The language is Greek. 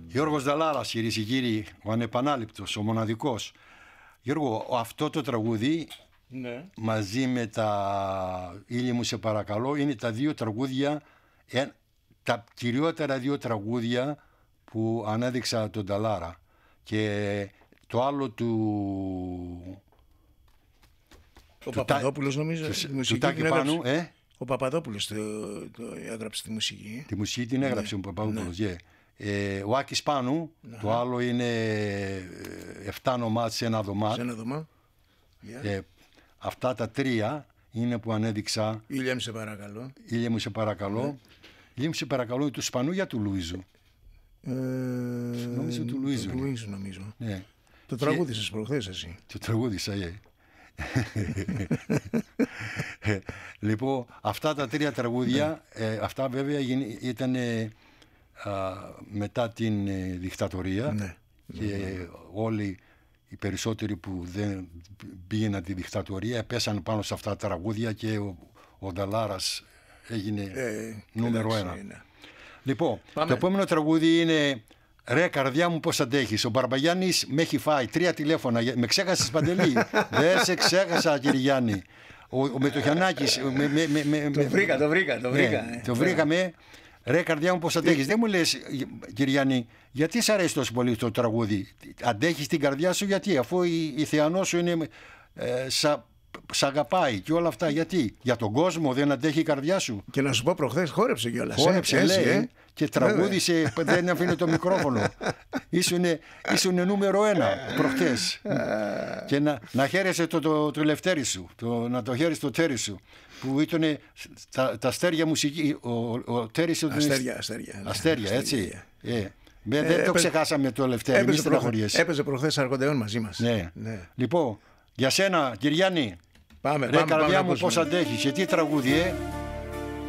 Γιώργος Δαλάρας, κυρίες και κύριοι, ο ανεπανάληπτος, ο μοναδικός. Γιώργο, αυτό το τραγούδι, ναι, μαζί με τα «Ήλιε μου σε παρακαλώ», είναι τα δύο τραγούδια, τα κυριότερα δύο τραγούδια που ανέδειξα τον Δαλάρα. Και το άλλο του... Ο Παπαδόπουλος νομίζω, τη μουσική την Πάνου, Ο Παπαδόπουλος το έγραψε τη μουσική. Τη μουσική την έγραψε ο Παπαδόπουλος, ο Άκης Πάνου, το άλλο είναι 7 νομάτ σε ένα δωμάτ. Σε ένα δωμάτ. Αυτά τα τρία είναι που ανέδειξα. «Ήλιε μου σε παρακαλώ». «Ήλιε μου σε παρακαλώ». «Ήλιε μου σε παρακαλώ» είναι του Σπανού για του Λουίζου. Νομίζω του Λουίζου. Νομίζω. Ναι. Το τραγούδισες προχθές εσύ. Το τραγούδισα, Λοιπόν, αυτά τα τρία τραγούδια, αυτά βέβαια ήταν μετά την δικτατορία, και όλοι οι περισσότεροι που δεν πήγαιναν τη δικτατορία πέσαν πάνω σε αυτά τα τραγούδια και ο Δαλάρας έγινε νούμερο 1. Λοιπόν, το επόμενο τραγούδι είναι «Ρε καρδιά μου πώς αντέχεις». Ο Μπαρμπαγιάννης με έχει φάει 3 τηλέφωνα. Με ξέχασες, Παντελή? Δεν σε ξέχασα, κύριε Γιάννη. Ο Μετοχιαννάκης το βρήκαμε. «Ρε καρδιά μου πώς αντέχεις». Δεν μου λες, κύριε Γιάννη, γιατί σ' αρέσει τόσο πολύ το τραγούδι? Αντέχεις την καρδιά σου γιατί? Αφού η θεανό σου είναι σ' αγαπάει και όλα αυτά, γιατί? Για τον κόσμο δεν αντέχει η καρδιά σου? Και να σου πω, προχθές χόρεψε κιόλας. Χόρεψε, λέει, και τραγούδισε, δεν αφήνει το μικρόφωνο. Ήσουνε νούμερο 1 προχθές. Και να χαίρεσαι το λευτέρι σου, να το χαίρεσαι το τέρι σου, που ήταν τα αστέρια μουσική. Ο τέρις αστέρια, έτσι. Δεν το ξεχάσαμε το λευτέρι, μη στεναχωριέσαι. Έπαιζε προχθές Αργοντεόν μαζί μας. Ναι. Λοιπόν, για σένα, Κυριάννη, πάμε, ρε καρδιά μου πώς αντέχεις, και τι τραγούδι,